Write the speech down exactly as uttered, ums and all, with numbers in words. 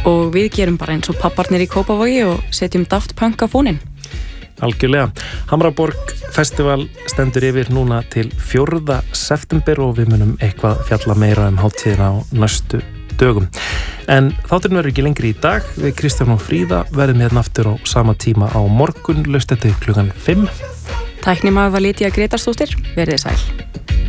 og við gerum bara eins og pabbarnir í Kópavogi og setjum Daft Punk á fóninn. Algjörlega. Hamraborg Festival stendur yfir núna til fjórða september og við munum eitthvað fjalla meira um hátíðina á næstu dögum. En þátturinn verður ekki lengri í dag. Við Kristján og Fríða verðum hérna aftur á sama tíma á morgun, laust þetta klukkan fimm. Tæknimaður var Lydía Grétarsdóttir. Verið sæl.